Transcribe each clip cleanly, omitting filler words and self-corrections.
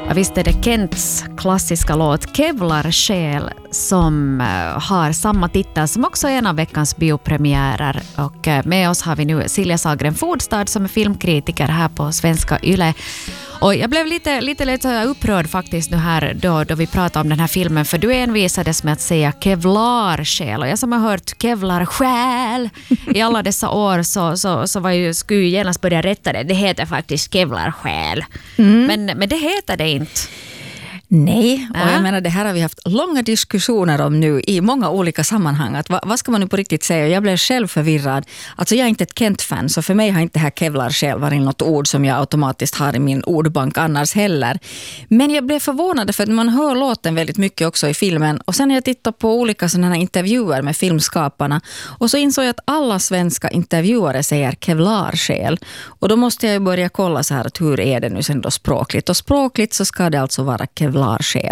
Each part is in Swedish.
Ja, visst är det Kents klassiska låt Kevlar själ som har samma titel som också är en av veckans biopremiärer. Och med oss har vi nu Silja Sahlgren Fordstad som är filmkritiker här på Svenska Yle. Och jag blev lite upprörd faktiskt nu här då vi pratade om den här filmen, för du envisades med att säga Kevlar-själ, och jag som har hört Kevlar-själ i alla dessa år så skulle ju genast börja rätta det. Det heter faktiskt Kevlar-själ. Men det heter det inte. Nej, och jag menar, det här har vi haft långa diskussioner om nu i många olika sammanhang. Att vad ska man nu på riktigt säga? Jag blev själv förvirrad. Alltså jag är inte ett Kent-fan, så för mig har inte det här Kevlar-själ varit något ord som jag automatiskt har i min ordbank annars heller. Men jag blev förvånad för att man hör låten väldigt mycket också i filmen. Och sen när jag tittade på olika sådana här intervjuer med filmskaparna, och så insåg jag att alla svenska intervjuare säger Kevlar-själ. Och då måste jag ju börja kolla så här att hur är det nu sen då språkligt. Och språkligt så ska det alltså vara Kevlar-själ.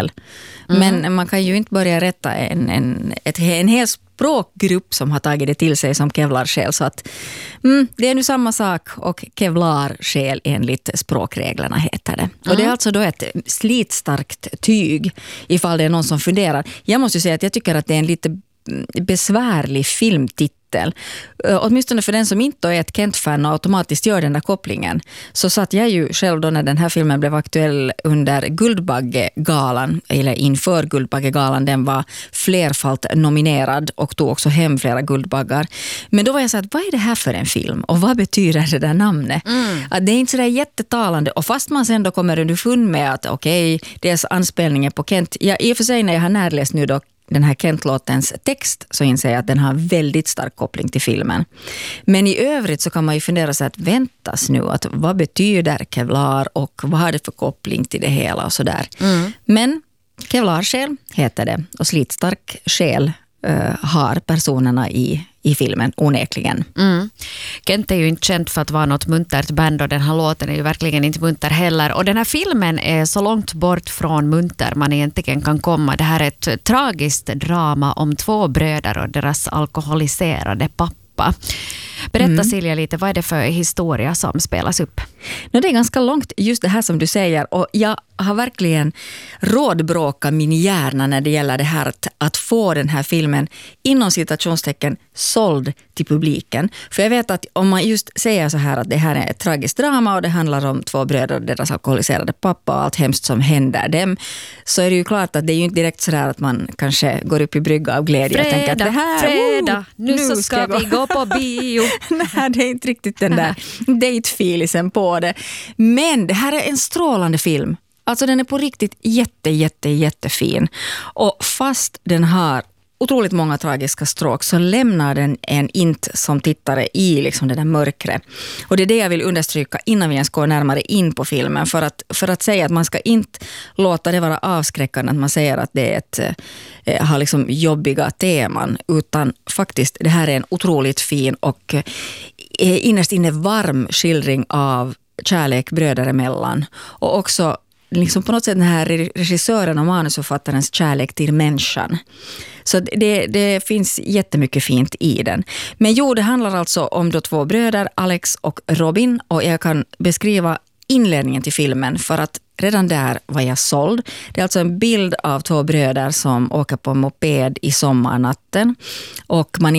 Men man kan ju inte börja rätta en hel språkgrupp som har tagit det till sig som Kevlar-själ. Så att det är nu samma sak, och Kevlar-själ enligt språkreglerna heter det. Och det är alltså då ett slitstarkt tyg, ifall det är någon som funderar. Jag måste ju säga att jag tycker att det är en lite besvärlig filmtitel. Åtminstone för den som inte är ett Kent-fan och automatiskt gör den där kopplingen. Så satt jag ju själv då när den här filmen blev aktuell under Guldbaggegalan, eller inför Guldbaggegalan, den var flerfalt nominerad och tog också hem flera Guldbaggar. Men då var jag så att vad är det här för en film? Och vad betyder det där namnet? Att det är inte så där jättetalande, och fast man sen då kommer underfund med att okej, det är anspelningen på Kent. Ja, i och för sig när jag har närläst nu då den här Kent-låtens text, så inser jag att den har väldigt stark koppling till filmen. Men i övrigt så kan man ju fundera sig att väntas nu att vad betyder Kevlar och vad har det för koppling till det hela och sådär. Men Kevlar-själ heter det, och slitstark själ har personerna i filmen onekligen. Kent är ju inte känd för att vara något muntert band, och den här låten är ju verkligen inte munter heller. Och den här filmen är så långt bort från munter man egentligen kan komma. Det här är ett tragiskt drama om två bröder och deras alkoholiserade pappa. Berätta Silja lite, vad är det för historia som spelas upp? Det är ganska långt just det här som du säger, och jag har verkligen rådbråkat min hjärna när det gäller det här att få den här filmen inom citationstecken såld till publiken. För jag vet att om man just säger så här att det här är ett tragiskt drama och det handlar om två bröder och deras alkoholiserade pappa och allt hemskt som händer dem, så är det ju klart att det är ju inte direkt så där att man kanske går upp i brygga av glädje och tänker att det här, fredag, nu så ska vi gå på bio. Nej, det är inte riktigt den där date-feelisen på det. Men det här är en strålande film. Alltså den är på riktigt jättefin. Och fast den har otroligt många tragiska stråk så lämnar den en inte som tittare i liksom det där mörkret. Och det är det jag vill understryka innan vi ens går närmare in på filmen. För att säga att man ska inte låta det vara avskräckande att man säger att det är har liksom jobbiga teman. Utan faktiskt det här är en otroligt fin och innerst inne varm skildring av kärlek bröder emellan. Och också liksom på något sätt den här regissören och manusförfattarens kärlek till människan. Så det finns jättemycket fint i den. Men det handlar alltså om då två bröder, Alex och Robin. Och jag kan beskriva inledningen till filmen för att redan där var jag såld. Det är alltså en bild av två bröder som åker på moped i sommarnatten. Och man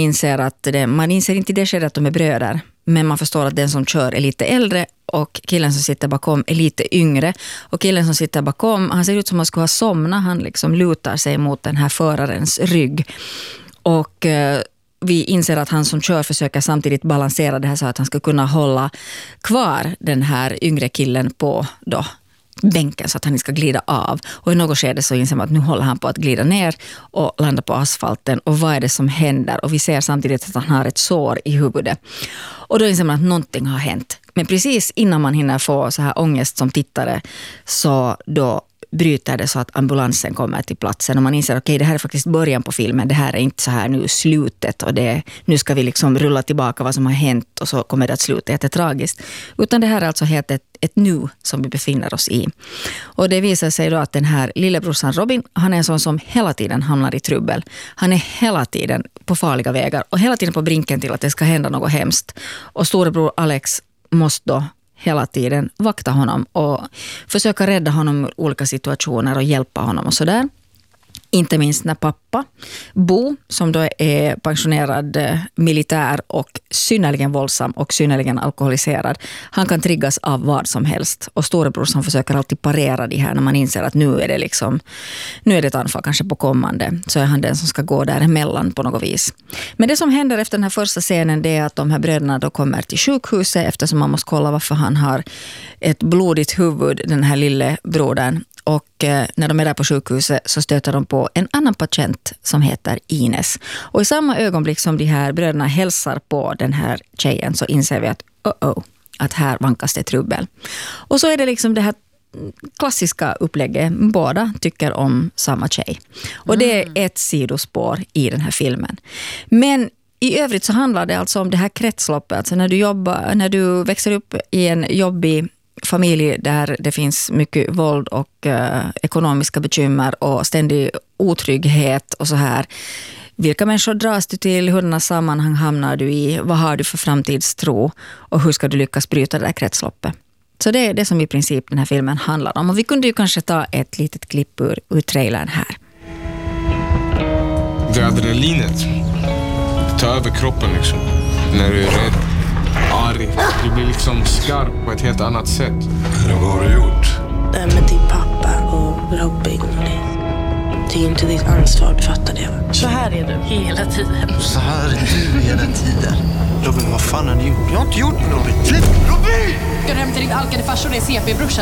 inser inte i det skedet att de är bröder. Men man förstår att den som kör är lite äldre och killen som sitter bakom är lite yngre. Och killen som sitter bakom, han ser ut som att han ska ha somnat. Han liksom lutar sig mot den här förarens rygg. Och vi inser att han som kör försöker samtidigt balansera det här så att han ska kunna hålla kvar den här yngre killen på då bänken så att han inte ska glida av. Och i något skede så inser man att nu håller han på att glida ner och landa på asfalten. Och vad är det som händer? Och vi ser samtidigt att han har ett sår i huvudet. Och då inser man att någonting har hänt. Men precis innan man hinner få så här ångest som tittare så då bryter det så att ambulansen kommer till platsen och man inser att det här är faktiskt början på filmen. Det här är inte så här nu slutet och nu ska vi liksom rulla tillbaka vad som har hänt och så kommer det att sluta jättetragiskt. Utan det här är alltså helt ett nu som vi befinner oss i. Och det visar sig då att den här lillebrorsan Robin, han är en sån som hela tiden hamnar i trubbel. Han är hela tiden på farliga vägar och hela tiden på brinken till att det ska hända något hemskt. Och storebror Alex måste då hela tiden vakta honom och försöka rädda honom ur olika situationer och hjälpa honom och sådär. Inte minst när pappa, Bo, som då är pensionerad militär och synnerligen våldsam och synnerligen alkoholiserad, han kan triggas av vad som helst. Och storebror som försöker alltid parera det här när man inser att nu är det ett anfall kanske på kommande. Så är han den som ska gå däremellan på något vis. Men det som händer efter den här första scenen, det är att de här bröderna då kommer till sjukhuset eftersom man måste kolla varför han har ett blodigt huvud, den här lille brodern. Och när de är där på sjukhuset så stöter de på en annan patient som heter Ines. Och i samma ögonblick som de här bröderna hälsar på den här tjejen så inser vi att att här vankas det trubbel. Och så är det liksom det här klassiska upplägget. Båda tycker om samma tjej. Och det är ett sidospår i den här filmen. Men i övrigt så handlar det alltså om det här kretsloppet. Alltså när du växer upp i en jobbig familj där det finns mycket våld och ekonomiska bekymmer och ständig otrygghet och så här. Vilka människor dras du till? Hurdana sammanhang hamnar du i? Vad har du för framtidstro? Och hur ska du lyckas bryta det där kretsloppet? Så det är det som i princip den här filmen handlar om. Och vi kunde ju kanske ta ett litet klipp ur trailern här. Det adrenalinet tar över kroppen liksom. När du är rädd, arg. Du blir liksom skarp på ett helt annat sätt. Vad har du gjort? Det med din pappa och Robin. Det är inte ditt ansvar, du fattar det. Så här är du hela tiden. Så här är du hela tiden. Robin, vad fan har ni gjort? Jag har inte gjort något, Robin. Släpp! Robin! Ska du hem till din alkade farsor och din CP-brorsor?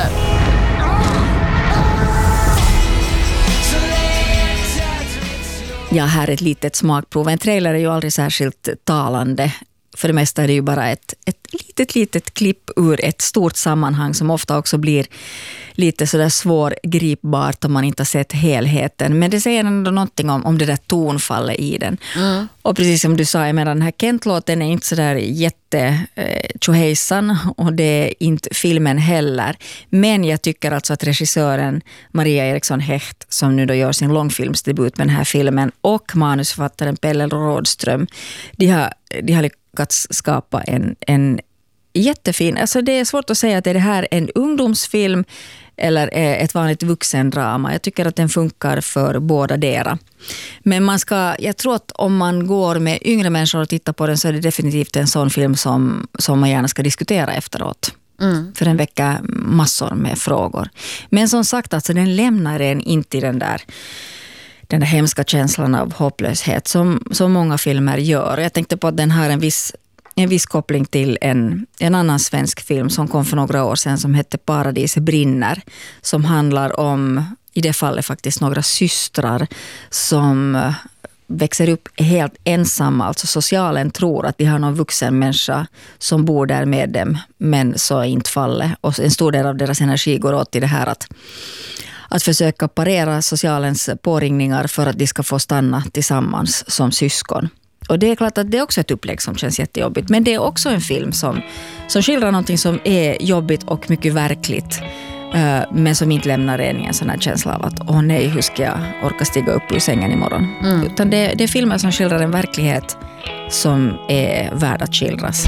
Ja, här är ett litet smakprov. En trailer är ju aldrig särskilt talande. För det mesta är det ju bara ett litet klipp ur ett stort sammanhang som ofta också blir lite sådär svårgripbart om man inte har sett helheten. Men det säger ändå någonting om det där tonfallet i den. Mm. Och precis som du sa, den här Kent-låten är inte sådär tjohejsan och det är inte filmen heller. Men jag tycker alltså att regissören Maria Eriksson Hecht, som nu då gör sin långfilmsdebut med den här filmen, och manusförfattaren Pelle Rådström, de har lyckats skapa en jättefin, alltså det är svårt att säga att är det här en ungdomsfilm eller ett vanligt vuxendrama. Jag tycker att den funkar för båda dera. Men jag tror att om man går med yngre människor och tittar på den så är det definitivt en sån film som man gärna ska diskutera efteråt. Mm. För den väcker massor med frågor. Men som sagt, alltså den lämnar en inte i den där hemska känslan av hopplöshet som många filmer gör. Jag tänkte på att den har en viss koppling till en annan svensk film som kom för några år sedan som hette Paradis brinner, som handlar om, i det fallet faktiskt, några systrar som växer upp helt ensamma. Alltså socialen tror att de har någon vuxen människa som bor där med dem, men så är inte fallet. Och en stor del av deras energi går åt till det här att försöka parera socialens påringningar för att de ska få stanna tillsammans som syskon. Och det är klart att det är också ett upplägg som känns jättejobbigt. Men det är också en film som skildrar någonting som är jobbigt och mycket verkligt. Men som inte lämnar en sån här känsla av att åh nej, hur ska jag orka stiga upp ur sängen imorgon. Utan det är filmer som skildrar en verklighet som är värd att skildras.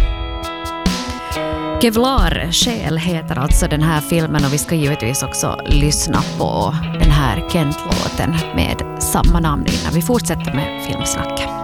Kevlar själ heter alltså den här filmen och vi ska givetvis också lyssna på den här Kent-låten med samma namn innan vi fortsätter med filmsnacket.